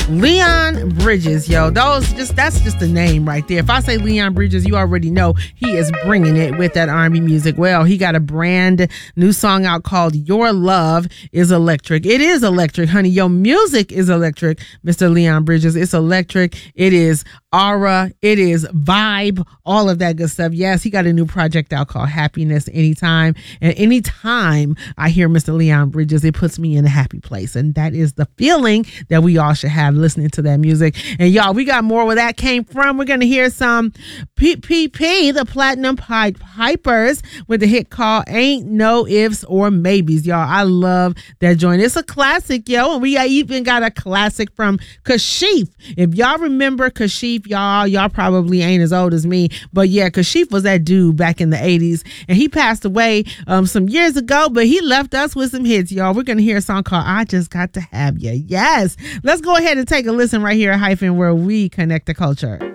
Leon Bridges, yo. That's just the name right there. If I say Leon Bridges, you already know he is bringing it with that R&B music. Well, he got a brand new song out called Your Love is Electric. It is electric, honey. Your music is electric, Mr. Leon Bridges. It's electric. It is aura. It is vibe. All of that good stuff. Yes, he got a new project out called Happiness Anytime. And anytime I hear Mr. Leon Bridges, it puts me in a happy place. And that is the feeling that we all should have listening to that music. And y'all, we got more where that came from. We're going to hear some PPP, the Platinum Pipers, with the hit called Ain't No Ifs or Maybes. Y'all, I love that joint. It's a classic, yo. And we even got a classic from Kashif. If y'all remember Kashif, y'all probably ain't as old as me. But yeah, Kashif was that dude back in the 80s. And he passed away some years ago, but he left us with some hits, y'all. We're going to hear a song called I Just Got to Have Ya. Yes. Let's go ahead and take a listen right here at Hyphen, where we connect the culture.